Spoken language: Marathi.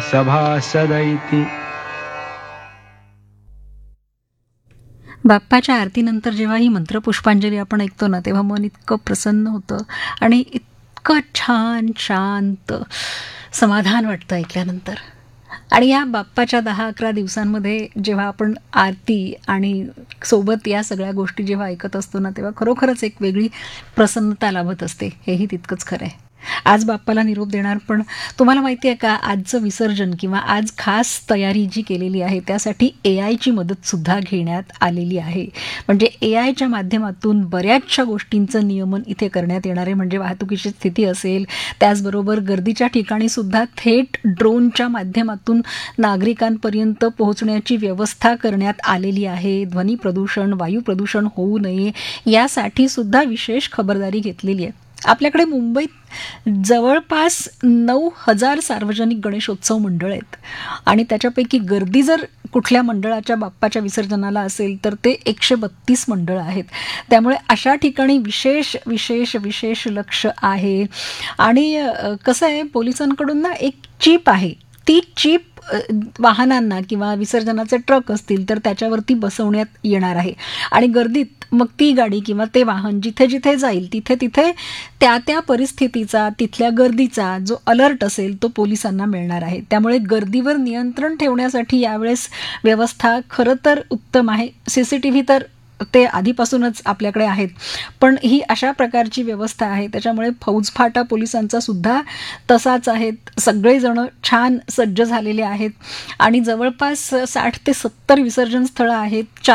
सभासदैति. बाप्पाच्या आरतीनंतर जेव्हा ही मंत्रपुष्पांजली आपण ऐकतो ना, तेव्हा मन इतकं प्रसन्न होतं आणि इतकं छान शांत समाधान वाटतं ऐकल्यानंतर. आणि या बाप्पाच्या 10-11 दिवसांमध्ये जेव्हा आपण आरती आणि सोबत या सगळ्या गोष्टी जेव्हा ऐकत असतो ना, तेव्हा खरोखरच एक वेगळी प्रसन्नता लाभत असते. हेही तितकंच खरं आहे. आज बाप्पाला निरोप देणार, पण तुम्हाला माहिती आहे का, आजचं विसर्जन किंवा आज खास तयारी जी केलेली आहे त्यासाठी AIची मदतसुद्धा घेण्यात आलेली आहे. म्हणजे AIच्या माध्यमातून बऱ्याचशा गोष्टींचं नियमन इथे करण्यात येणार आहे. म्हणजे वाहतुकीची स्थिती असेल, त्याचबरोबर गर्दीच्या ठिकाणीसुद्धा थेट ड्रोनच्या माध्यमातून नागरिकांपर्यंत पोहोचण्याची व्यवस्था करण्यात आलेली आहे. ध्वनी प्रदूषण, वायू प्रदूषण होऊ नये यासाठी सुद्धा विशेष खबरदारी घेतलेली आहे. आपल्याकडे मुंबईत जवळपास 9,000 सार्वजनिक गणेशोत्सव मंडळ आहेत आणि त्याच्यापैकी गर्दी जर कुठल्या मंडळाच्या बाप्पाच्या विसर्जनाला असेल तर ते 132 मंडळं आहेत. त्यामुळे अशा ठिकाणी विशेष विशेष विशेष लक्ष आहे. आणि कसं आहे, पोलिसांकडून ना एक चिप आहे, ती चिप वाहनांना किंवा विसर्जनाचे ट्रक असतील तर त्याच्यावरती बसवण्यात येणार आहे. आणि गर्दीत मग ती गाडी किंवा ते वाहन जिथे जिथे जाईल तिथे तिथे त्या त्या परिस्थितीचा, तिथल्या गर्दीचा जो अलर्ट असेल तो पोलिसांना मिळणार आहे. त्यामुळे गर्दीवर नियंत्रण ठेवण्यासाठी यावेळेस व्यवस्था खरं तर उत्तम आहे. CCTV तर ते आधीपासूनच आपल्याकडे आहेत, पण ही अशा प्रकारची व्यवस्था आहे. त्याच्यामुळे फौजफाटा पोलिसांचा सुद्धा तसाच आहे. सगळेजण छान सज्ज झालेले आहेत आणि जवळपास 60 ते 70 विसर्जन स्थळं आहेत.